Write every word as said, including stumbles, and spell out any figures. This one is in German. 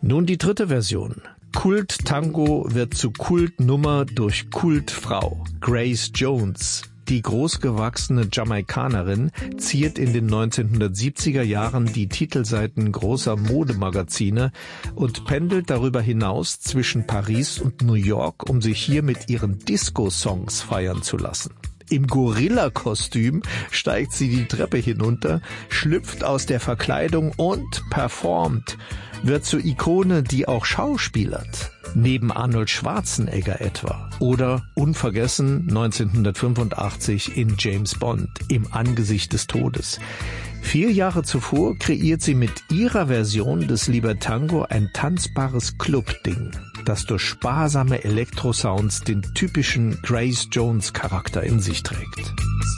Nun die dritte Version. Kult-Tango wird zu Kultnummer durch Kultfrau. Grace Jones, die großgewachsene Jamaikanerin, ziert in den neunzehnhundertsiebziger Jahren die Titelseiten großer Modemagazine und pendelt darüber hinaus zwischen Paris und New York, um sich hier mit ihren Disco-Songs feiern zu lassen. Im Gorilla-Kostüm steigt sie die Treppe hinunter, schlüpft aus der Verkleidung und performt, wird zur Ikone, die auch schauspielert. Neben Arnold Schwarzenegger etwa. Oder unvergessen neunzehnhundertfünfundachtzig in James Bond, im Angesicht des Todes. Vier Jahre zuvor kreiert sie mit ihrer Version des Libertango ein tanzbares Club-Ding, das durch sparsame Elektrosounds den typischen Grace Jones-Charakter in sich trägt.